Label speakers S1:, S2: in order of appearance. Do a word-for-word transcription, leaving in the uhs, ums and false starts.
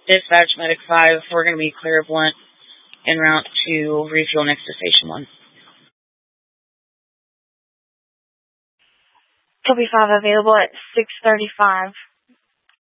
S1: Dispatch Medic five, we're going to be clear of Blunt en route to refuel next to Station one.
S2: Copy five available at six thirty-five.